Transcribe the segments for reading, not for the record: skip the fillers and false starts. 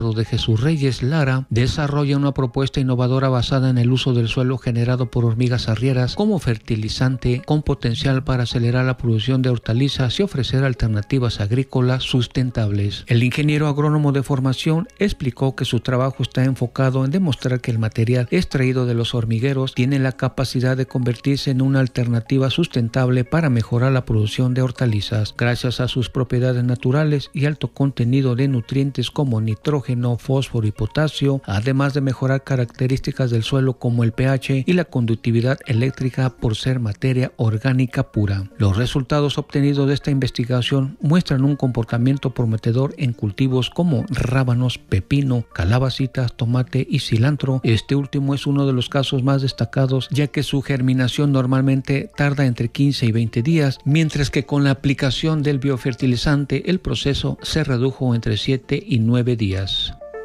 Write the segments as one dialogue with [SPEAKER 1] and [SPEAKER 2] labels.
[SPEAKER 1] de Jesús Reyes Lara desarrolla una propuesta innovadora basada en el uso del suelo generado por hormigas arrieras como fertilizante con potencial para acelerar la producción de hortalizas y ofrecer alternativas agrícolas sustentables. El ingeniero agrónomo de formación explicó que su trabajo está enfocado en demostrar que el material extraído de los hormigueros tiene la capacidad de convertirse en una alternativa sustentable para mejorar la producción de hortalizas, gracias a sus propiedades naturales y alto contenido de nutrientes como nitrógeno, fósforo y potasio, además de mejorar características del suelo como el pH y la conductividad eléctrica por ser materia orgánica pura. Los resultados obtenidos de esta investigación muestran un comportamiento prometedor en cultivos como rábanos, pepino, calabacitas, tomate y cilantro. Este último es uno de los casos más destacados, ya que su germinación normalmente tarda entre 15 y 20 días, mientras que con la aplicación del biofertilizante el proceso se redujo entre 7 y 9 días.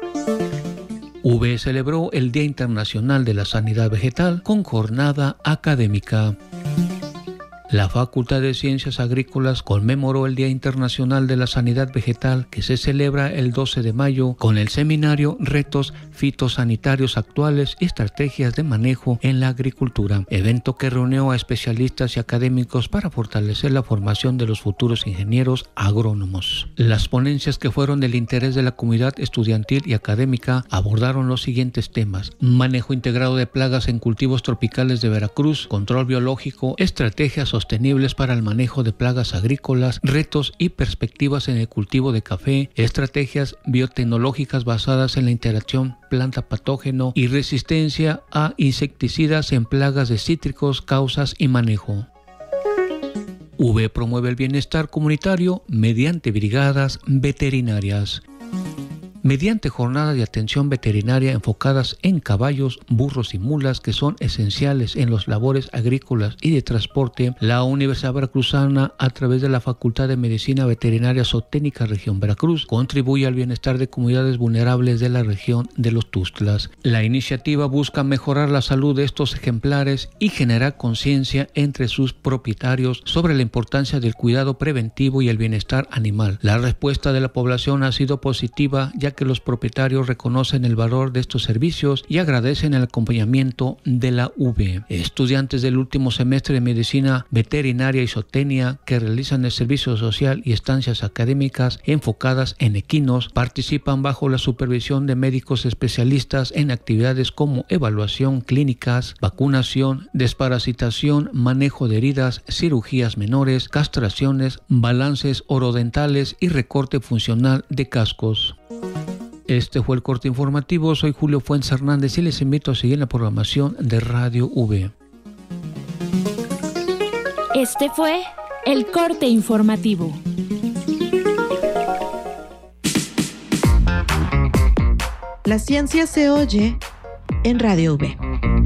[SPEAKER 1] UV celebró el Día Internacional de la Sanidad Vegetal con jornada académica. La Facultad de Ciencias Agrícolas conmemoró el Día Internacional de la Sanidad Vegetal, que se celebra el 12 de mayo con el seminario Retos fitosanitarios actuales y estrategias de manejo en la agricultura, evento que reunió a especialistas y académicos para fortalecer la formación de los futuros ingenieros agrónomos. Las ponencias, que fueron del interés de la comunidad estudiantil y académica, abordaron los siguientes temas: manejo integrado de plagas en cultivos tropicales de Veracruz, control biológico, estrategias sostenibles para el manejo de plagas agrícolas, retos y perspectivas en el cultivo de café, estrategias biotecnológicas basadas en la interacción planta-patógeno y resistencia a insecticidas en plagas de cítricos, causas y manejo. UV promueve el bienestar comunitario mediante brigadas veterinarias. Mediante jornadas de atención veterinaria enfocadas en caballos, burros y mulas, que son esenciales en las labores agrícolas y de transporte, la Universidad Veracruzana, a través de la Facultad de Medicina Veterinaria Zootecnica Región Veracruz, contribuye al bienestar de comunidades vulnerables de la región de los Tuxtlas. La iniciativa busca mejorar la salud de estos ejemplares y generar conciencia entre sus propietarios sobre la importancia del cuidado preventivo y el bienestar animal. La respuesta de la población ha sido positiva, ya que los propietarios reconocen el valor de estos servicios y agradecen el acompañamiento de la UV. Estudiantes del último semestre de Medicina Veterinaria y Zootecnia, que realizan el servicio social y estancias académicas enfocadas en equinos, participan bajo la supervisión de médicos especialistas en actividades como evaluación clínicas, vacunación, desparasitación, manejo de heridas, cirugías menores, castraciones, balances orodentales y recorte funcional de cascos. Este fue el corte informativo. Soy Julio Fuentes Hernández y les invito a seguir la programación de Radio V.
[SPEAKER 2] Este fue el corte informativo.
[SPEAKER 3] La ciencia se oye en Radio V.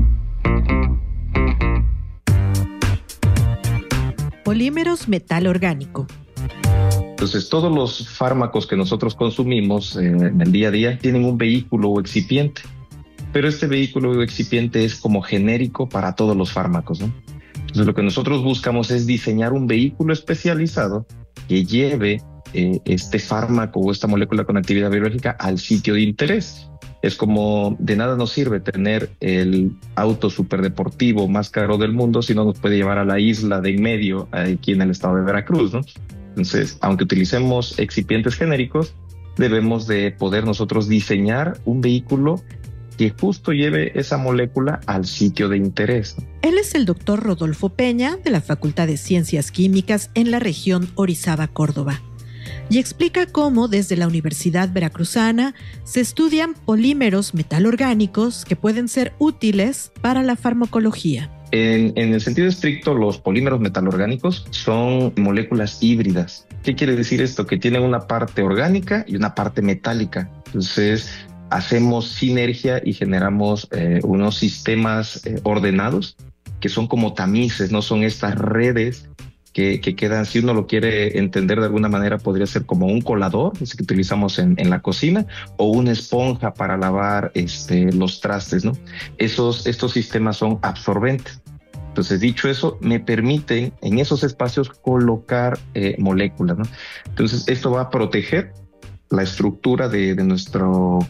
[SPEAKER 3] Polímeros metal orgánico.
[SPEAKER 4] Entonces, todos los fármacos que nosotros consumimos en el día a día tienen un vehículo o excipiente, pero este vehículo o excipiente es como genérico para todos los fármacos, ¿no? Entonces, lo que nosotros buscamos es diseñar un vehículo especializado que lleve este fármaco o esta molécula con actividad biológica al sitio de interés. Es como, de nada nos sirve tener el auto superdeportivo más caro del mundo si no nos puede llevar a la isla de en medio, aquí en el estado de Veracruz, ¿no? Entonces, aunque utilicemos excipientes genéricos, debemos de poder nosotros diseñar un vehículo que justo lleve esa molécula al sitio de interés.
[SPEAKER 3] Él es el doctor Rodolfo Peña, de la Facultad de Ciencias Químicas en la región Orizaba, Córdoba, y explica cómo desde la Universidad Veracruzana se estudian polímeros metalorgánicos que pueden ser útiles para la farmacología.
[SPEAKER 4] En el sentido estricto, los polímeros metalorgánicos son moléculas híbridas. ¿Qué quiere decir esto? Que tienen una parte orgánica y una parte metálica. Entonces, hacemos sinergia y generamos unos sistemas ordenados que son como tamices, no son estas redes que quedan. Si uno lo quiere entender de alguna manera, podría ser como un colador, ese que utilizamos en la cocina, o una esponja para lavar los trastes, ¿no? Estos sistemas son absorbentes. Entonces, dicho eso, me permiten en esos espacios colocar moléculas, ¿no? Entonces, esto va a proteger la estructura de nuestro